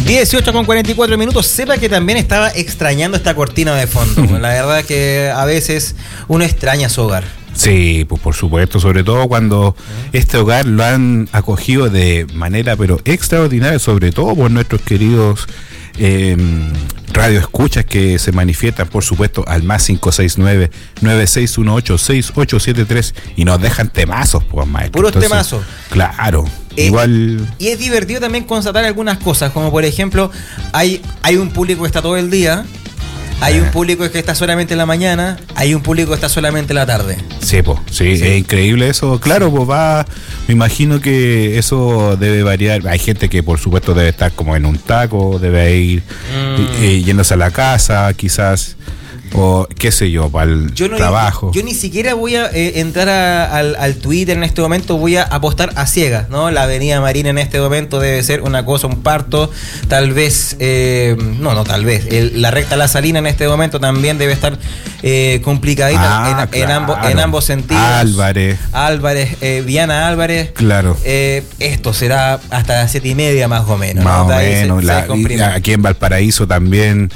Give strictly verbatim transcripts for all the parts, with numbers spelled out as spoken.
dieciocho con cuarenta y cuatro minutos. Sepa que también estaba extrañando esta cortina de fondo. La verdad que a veces uno extraña su hogar. Sí, pues por supuesto, sobre todo cuando este hogar lo han acogido de manera pero extraordinaria, sobre todo por nuestros queridos eh, radio escuchas que se manifiestan, por supuesto, al más cinco seis nueve, nueve seis uno ocho, seis ocho siete tres y nos dejan temazos, pues, maestro. Puros Entonces, temazos. Claro. Eh, Igual. Y es divertido también constatar algunas cosas, como por ejemplo, hay, hay un público que está todo el día. Hay un público que está solamente en la mañana, hay un público que está solamente en la tarde. Sí, pues, sí, sí, es increíble eso. Claro, pues va, me imagino que eso debe variar. Hay gente que por supuesto debe estar como en un taco, debe ir mm. eh, yéndose a la casa, quizás, o qué sé yo, para el yo no, trabajo. Yo, yo ni siquiera voy a eh, entrar a, al, al Twitter en este momento, voy a apostar a ciegas, ¿no? La Avenida Marina en este momento debe ser una cosa, un parto, tal vez, eh, no, no, tal vez, el, la recta La Salina en este momento también debe estar eh, complicadita ah, en, claro. en, ambos, en ambos sentidos. Álvarez. Álvarez, eh, Viana Álvarez. Claro. Eh, esto será hasta las siete y media más o menos. Más ¿no? o menos. Se, la, se aquí en Valparaíso también,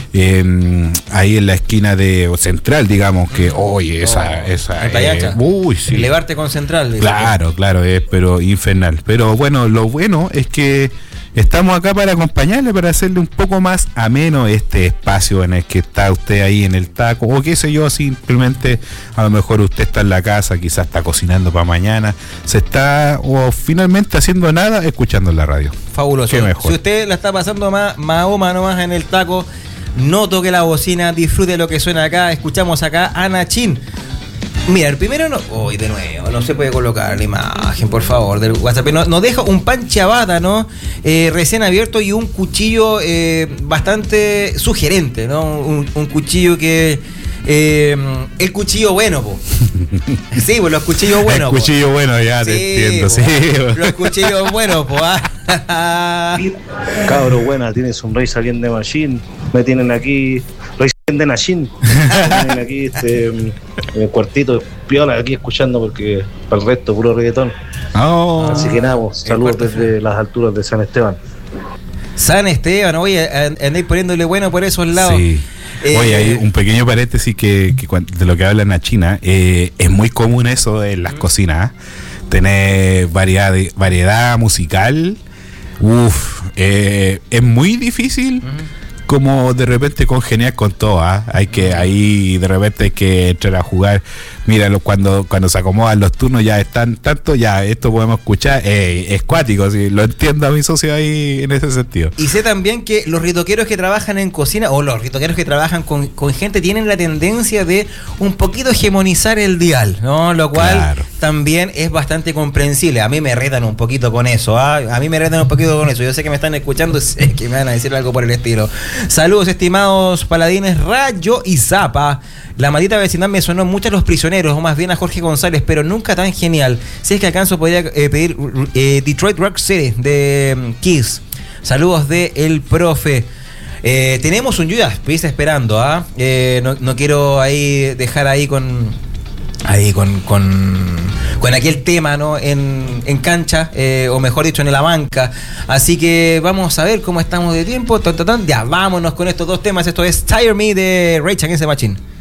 eh, ahí en la esquina de Central, digamos, que, oye, esa, oh, esa, eh, uy, sí. Elevarte con Central. Dice. Claro, claro, es pero infernal. Pero bueno, lo bueno es que estamos acá para acompañarle, para hacerle un poco más ameno este espacio en el que está usted ahí en el taco, o qué sé yo, simplemente a lo mejor usted está en la casa, quizás está cocinando para mañana, se está, o finalmente haciendo nada, escuchando en la radio. Fabuloso. Qué mejor. Si usted la está pasando más, más o más nomás en el taco, no toque la bocina, disfrute lo que suena acá. Escuchamos acá a Nachín. Mira, el primero no. Uy, de nuevo, no se puede colocar la imagen, por favor, del WhatsApp. Nos no deja un pan chabata, ¿no? Eh, recién abierto y un cuchillo eh, bastante sugerente, ¿no? Un, un cuchillo que. Eh, el cuchillo bueno, po. Sí, pues los cuchillos buenos. El cuchillo po. bueno, ya sí, te entiendo, po. sí. Los cuchillos buenos, po. Ah. Cabro, buena, tienes un Rey Against the Machine. Me tienen aquí, Rey Against the Machine. Me tienen aquí este, en el cuartito, piola, aquí escuchando porque para el resto, puro reggaetón. Oh. Así que nada, pues, saludos desde las alturas de San Esteban. San Esteban, oye, andéis poniéndole bueno por esos lados. Sí. Eh, Oye, hay un pequeño paréntesis que, que de lo que hablan a China, eh, es muy común eso en las uh-huh. cocinas, tener variedad, de, variedad musical, uff, eh, es muy difícil uh-huh. como de repente congeniar con todo, ¿eh? Hay que, uh-huh. ahí de repente hay que entrar a jugar. Mira, cuando, cuando se acomodan los turnos ya están tanto, ya esto podemos escuchar, eh, es cuático, ¿sí? Lo entiendo a mi socio ahí en ese sentido. Y sé también que los ritoqueros que trabajan en cocina, o los ritoqueros que trabajan con, con gente, tienen la tendencia de un poquito hegemonizar el dial, ¿no? Lo cual claro. también es bastante comprensible. A mí me retan un poquito con eso, ¿eh? A mí me retan un poquito con eso. Yo sé que me están escuchando, sé que me van a decir algo por el estilo. Saludos, estimados paladines, Rayo y Zapa. La maldita vecindad me sonó mucho a Los Prisioneros, o más bien a Jorge González, pero nunca tan genial. Si es que alcanzo, podría eh, pedir eh, Detroit Rock City de um, Kiss. Saludos de El Profe. Eh, tenemos un Judas Priest esperando, ¿ah? ¿eh? Eh, no, no quiero ahí dejar ahí con ahí con con, con aquel tema, ¿no? En, en cancha, eh, o mejor dicho, en la banca. Así que vamos a ver cómo estamos de tiempo. Tan, tan, tan. Ya, vámonos con estos dos temas. Esto es Tire Me de Rage Against the Machine.